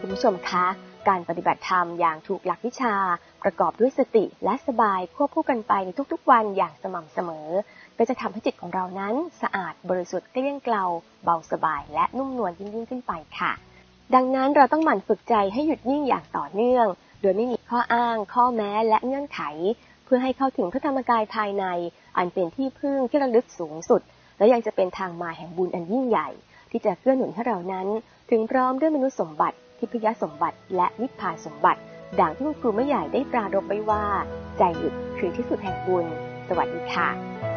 คุณผู้ชมคะการปฏิบัติธรรมอย่างถูกหลักวิชาประกอบด้วยสติและสบายควบคู่กันไปในทุกๆวันอย่างสม่ำเสมอก็จะทำให้จิตของเรานั้นสะอาดบริสุทธิ์เกลี้ยงเกลาเบาสบายและนุ่มนวลยิ่งขึ้นไปค่ะดังนั้นเราต้องหมั่นฝึกใจให้หยุดนิ่งอย่างต่อเนื่องโดยไม่มีข้ออ้างข้อแม้และเงื่อนไขเพื่อให้เข้าถึงพระธรรมกายภายในอันเป็นที่พึ่งที่ระลึกสูงสุดและยังจะเป็นทางมาแห่งบุญอันยิ่งใหญ่ที่จะเกื้อหนุนให้เรานั้นถึงพร้อมด้วยมนุษย์สมบัติทิพยสมบัติและนิพพานสมบัติดังที่คุณครูแม่ใหญ่ได้ปรารภไว้ว่าใจหยุดคือที่สุดแห่งบุญสวัสดีค่ะ